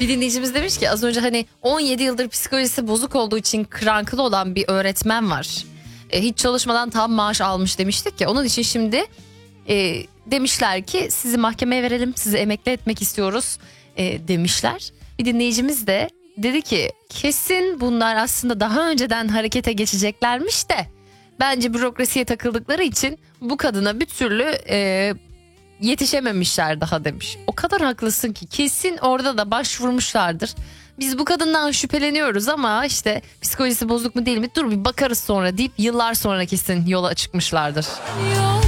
Bir dinleyicimiz demiş ki az önce hani 17 yıldır psikolojisi bozuk olduğu için kranklı olan bir öğretmen var. Hiç çalışmadan tam maaş almış demiştik ya, onun için şimdi demişler ki sizi mahkemeye verelim, sizi emekli etmek istiyoruz demişler. Bir dinleyicimiz de dedi ki kesin bunlar aslında daha önceden harekete geçeceklermiş de bence bürokrasiye takıldıkları için bu kadına bir türlü yetişememişler daha demiş. O kadar haklısın ki kesin orada da başvurmuşlardır. Biz bu kadından şüpheleniyoruz ama işte psikolojisi bozuk mu değil mi dur bir bakarız sonra deyip yıllar sonra kesin yola çıkmışlardır.